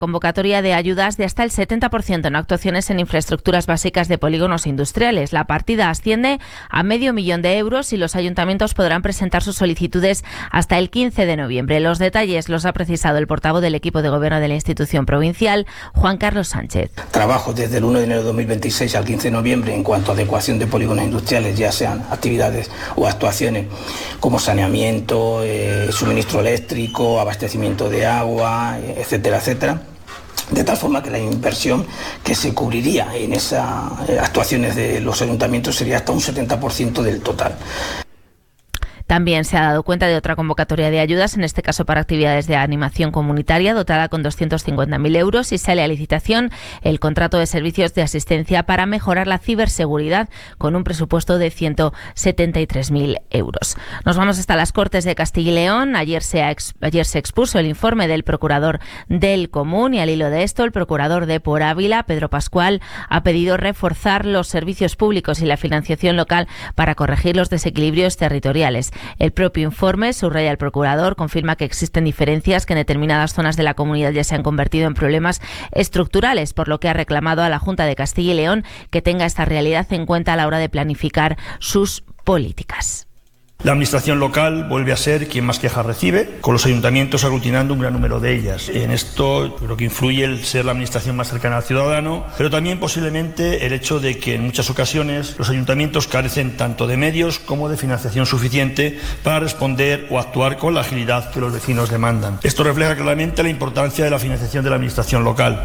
Convocatoria de ayudas de hasta el 70% en actuaciones en infraestructuras básicas de polígonos industriales. La partida asciende a €500.000 y los ayuntamientos podrán presentar sus solicitudes hasta el 15 de noviembre. Los detalles los ha precisado el portavoz del equipo de gobierno de la institución provincial, Juan Carlos Sánchez. Trabajo desde el 1 de enero de 2026 al 15 de noviembre en cuanto a adecuación de polígonos industriales, ya sean actividades o actuaciones como saneamiento, suministro eléctrico, abastecimiento de agua, etcétera, etcétera. De tal forma que la inversión que se cubriría en esas actuaciones de los ayuntamientos sería hasta un 70% del total. También se ha dado cuenta de otra convocatoria de ayudas, en este caso para actividades de animación comunitaria, dotada con €250.000 y sale a licitación el contrato de servicios de asistencia para mejorar la ciberseguridad con un presupuesto de €173.000. Nos vamos hasta las Cortes de Castilla y León. Ayer se expuso el informe del procurador del Común y al hilo de esto el procurador de Por Ávila, Pedro Pascual, ha pedido reforzar los servicios públicos y la financiación local para corregir los desequilibrios territoriales. El propio informe, subraya el procurador, confirma que existen diferencias que en determinadas zonas de la comunidad ya se han convertido en problemas estructurales, por lo que ha reclamado a la Junta de Castilla y León que tenga esta realidad en cuenta a la hora de planificar sus políticas. La administración local vuelve a ser quien más quejas recibe, con los ayuntamientos aglutinando un gran número de ellas. En esto creo que influye el ser la administración más cercana al ciudadano, pero también posiblemente el hecho de que en muchas ocasiones los ayuntamientos carecen tanto de medios como de financiación suficiente para responder o actuar con la agilidad que los vecinos demandan. Esto refleja claramente la importancia de la financiación de la administración local.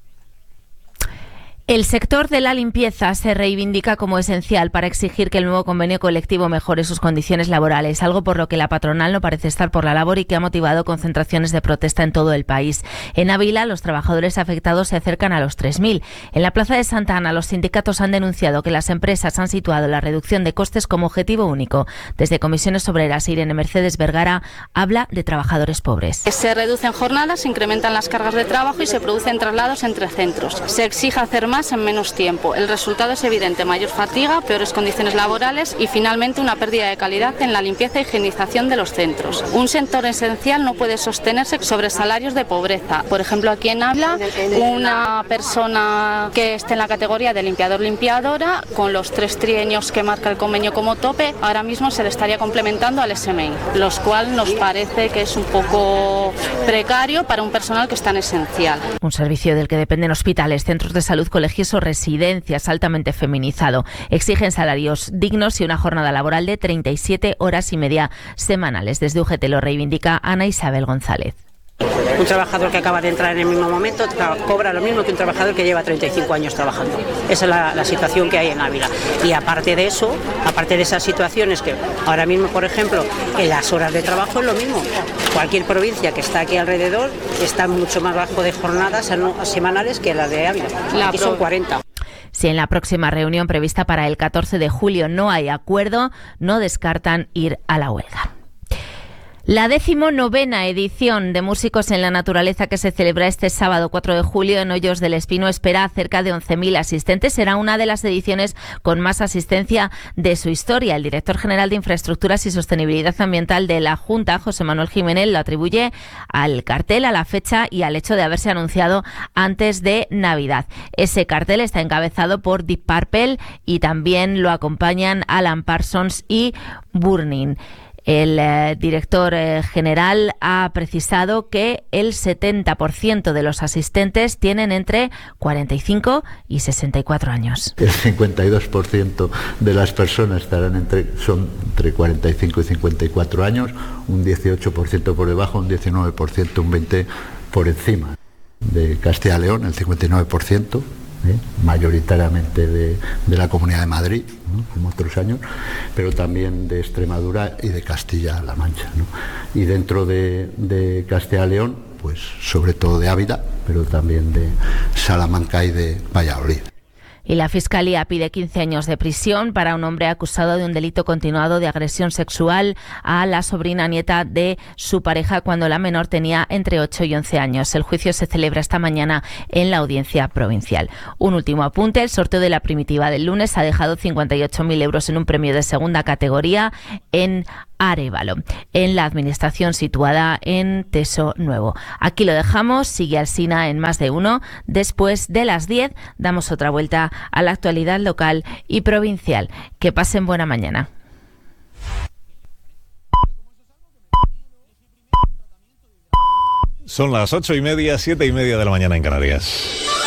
El sector de la limpieza se reivindica como esencial para exigir que el nuevo convenio colectivo mejore sus condiciones laborales, algo por lo que la patronal no parece estar por la labor y que ha motivado concentraciones de protesta en todo el país. En Ávila, los trabajadores afectados se acercan a los 3.000. En la Plaza de Santa Ana, los sindicatos han denunciado que las empresas han situado la reducción de costes como objetivo único. Desde Comisiones Obreras, Irene Mercedes Vergara habla de trabajadores pobres. Se reducen jornadas, se incrementan las cargas de trabajo y se producen traslados entre centros. Se exige hacer más en menos tiempo. El resultado es evidente: mayor fatiga, peores condiciones laborales y finalmente una pérdida de calidad en la limpieza e higienización de los centros. Un sector esencial no puede sostenerse sobre salarios de pobreza. Por ejemplo, aquí en Ávila, una persona que esté en la categoría de limpiador-limpiadora, con los 3 trienios que marca el convenio como tope, ahora mismo se le estaría complementando al SMI, los cual nos parece que es un poco precario para un personal que es tan esencial. Un servicio del que dependen hospitales, centros de salud, colegios o residencias, altamente feminizado. Exigen salarios dignos y una jornada laboral de 37 horas y media semanales. Desde UGT lo reivindica Ana Isabel González. Un trabajador que acaba de entrar en el mismo momento cobra lo mismo que un trabajador que lleva 35 años trabajando. Esa es la situación que hay en Ávila. Y aparte de eso, aparte de esas situaciones que ahora mismo, por ejemplo, en las horas de trabajo es lo mismo. Cualquier provincia que está aquí alrededor está mucho más bajo de jornadas semanales que la de Ávila. Aquí son 40. Si en la próxima reunión prevista para el 14 de julio no hay acuerdo, no descartan ir a la huelga. La 19ª edición de Músicos en la Naturaleza, que se celebra este sábado 4 de julio en Hoyos del Espino, espera a cerca de 11.000 asistentes. Será una de las ediciones con más asistencia de su historia. El director general de Infraestructuras y Sostenibilidad Ambiental de la Junta, José Manuel Jiménez, lo atribuye al cartel, a la fecha y al hecho de haberse anunciado antes de Navidad. Ese cartel está encabezado por Deep Purple y también lo acompañan Alan Parsons y Burning. El director general ha precisado que el 70% de los asistentes tienen entre 45 y 64 años. El 52% de las personas son entre 45 y 54 años, un 18% por debajo, un 19%, un 20% por encima. De Castilla y León, el 59%. Mayoritariamente de la Comunidad de Madrid, ¿no?, como otros años, pero también de Extremadura y de Castilla-La Mancha, ¿no? Y dentro de Castilla y León, pues sobre todo de Ávila, pero también de Salamanca y de Valladolid. Y la Fiscalía pide 15 años de prisión para un hombre acusado de un delito continuado de agresión sexual a la sobrina nieta de su pareja cuando la menor tenía entre 8 y 11 años. El juicio se celebra esta mañana en la Audiencia Provincial. Un último apunte: el sorteo de la primitiva del lunes ha dejado 58.000 euros en un premio de segunda categoría en Arévalo, en la administración situada en Teso Nuevo. Aquí lo dejamos, sigue Alsina en Más de Uno. Después de las 10 damos otra vuelta a la actualidad local y provincial. Que pasen buena mañana. Son las 8:30, 7:30 de la mañana en Canarias.